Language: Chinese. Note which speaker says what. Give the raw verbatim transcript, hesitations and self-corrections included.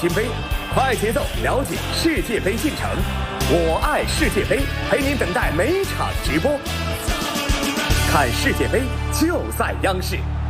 Speaker 1: 金杯，快节奏了解世界杯进程。我爱世界杯，陪您等待每场直播，看世界杯就在央视。